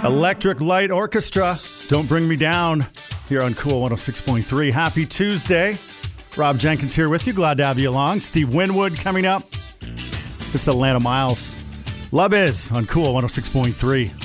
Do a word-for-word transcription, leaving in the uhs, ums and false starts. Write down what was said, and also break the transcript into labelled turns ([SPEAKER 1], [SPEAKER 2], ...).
[SPEAKER 1] Electric Light Orchestra, Don't Bring Me Down, here on Cool one oh six point three. Happy Tuesday. Rob Jenkins here with you. Glad to have you along. Steve Winwood coming up. This is Atlanta Miles. Love Is on Cool one oh six point three.